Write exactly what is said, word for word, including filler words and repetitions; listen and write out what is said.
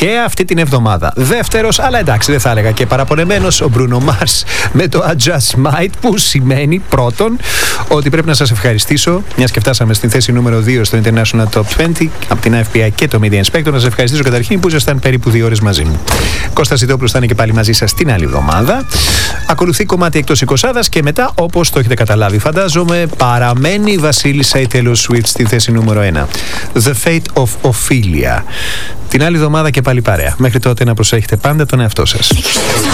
και αυτή την εβδομάδα. Δεύτερος, αλλά εντάξει, δεν θα έλεγα και παραπονεμένος, ο Bruno Mars με το I Just Might, που σημαίνει πρώτον ότι πρέπει να σας ευχαριστήσω, μιας και φτάσαμε στην θέση νούμερο δύο στο International Top είκοσι από την εφ μπι άι και το Media Inspector. Να σας ευχαριστήσω καταρχήν που ήσασταν περίπου δύο ώρες μαζί μου. Κώστας Ζητόπουλος θα είναι και πάλι μαζί σας την άλλη εβδομάδα. Ακολουθεί κομμάτι εκτός εικοσάδας και μετά, όπως το έχετε καταλάβει, φαντάζομαι, παραμένει η Βασίλισσα η Taylor Swift στη θέση νούμερο ένα. The Fate of Ophelia. Την άλλη εβδομάδα και πάλι παρέα. Μέχρι τότε να προσέχετε πάντα τον εαυτό σας.